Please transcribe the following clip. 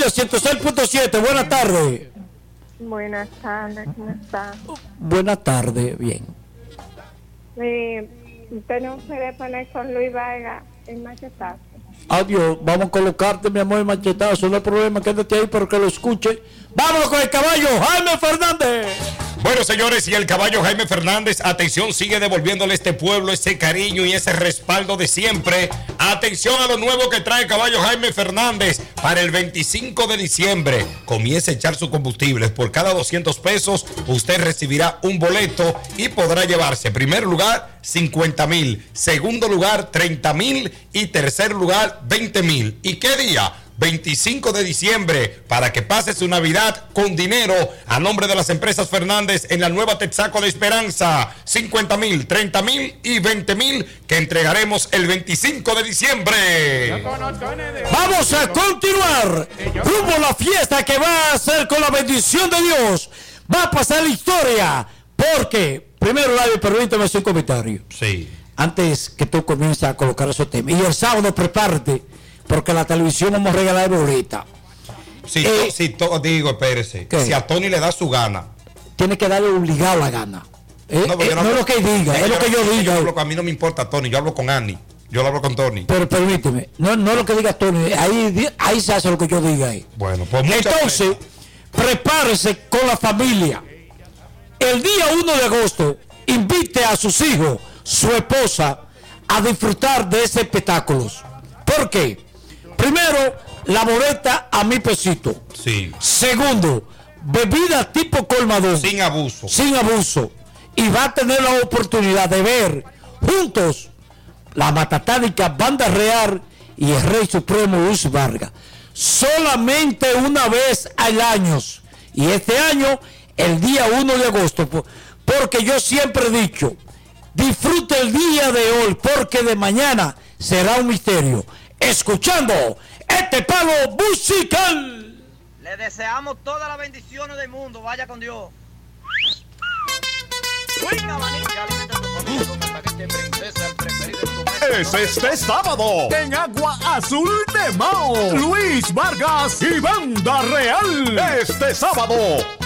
Orilla 106.7. Buenas tardes. Buenas tardes, ¿cómo está? Buenas tardes, bien. Tenemos que poner con Luis Vargas el machetazo. Adiós, vamos a colocarte, mi amor, el machetazo. No hay problema, quédate ahí para que lo escuche. Vámonos con el caballo Jaime Fernández. Bueno, señores, y el caballo Jaime Fernández, atención, sigue devolviéndole a este pueblo ese cariño y ese respaldo de siempre. Atención a lo nuevo que trae caballo Jaime Fernández para el 25 de diciembre. Comience a echar su combustible. Por cada 200 pesos, usted recibirá un boleto y podrá llevarse, primer lugar, 50,000, segundo lugar, 30,000 y tercer lugar, 20,000. ¿Y qué día? 25 de diciembre, para que pases su Navidad con dinero a nombre de las empresas Fernández en la nueva Texaco de Esperanza. 50,000, 30,000 y 20,000 que entregaremos el 25 de diciembre. Vamos a continuar rumbo a la fiesta que va a ser con la bendición de Dios. Va a pasar la historia, porque primero, Lavi, permíteme hacer un comentario. Sí. Antes que tú comiences a colocar esos temas. Y el sábado prepárate, porque en la televisión vamos a regalar boleta. Digo, espérese. ¿Qué? Si a Tony le da su gana. Tiene que darle obligado la gana. No es lo que diga, es lo que yo diga. A mí no me importa Tony, yo hablo con Annie. Yo lo hablo con Tony. Pero permíteme, no es lo que diga Tony, ahí se hace lo que yo diga ahí. Bueno, pues entonces, prepárese con la familia. El día 1 de agosto, invite a sus hijos, su esposa, a disfrutar de ese espectáculo. ¿Por qué? Primero, la boleta a $1,000. Sí. Segundo, bebida tipo colmadón. Sin abuso. Sin abuso. Y va a tener la oportunidad de ver juntos la matatánica Banda Real y el Rey Supremo Luis Vargas. Solamente una vez al año. Y este año, el día 1 de agosto. Porque yo siempre he dicho, disfrute el día de hoy, porque de mañana será un misterio. Escuchando este palo musical. Le deseamos todas las bendiciones del mundo. Vaya con Dios. Es este sábado en Agua Azul de Mao, Luis Vargas y Banda Real. Este sábado